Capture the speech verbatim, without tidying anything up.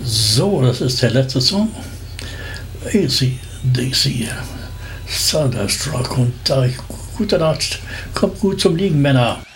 So, das ist der letzte Song. A C D C, Thunderstruck, und da gute Nacht, kommt gut zum Liegen, Männer.